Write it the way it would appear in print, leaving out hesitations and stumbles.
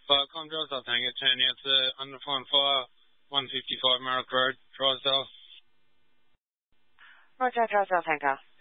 5 Conjures, I'll Tango, turn out to Undefined Fire, 155 Merrick Road, Drysdale. Roger, Drysdale, Tango.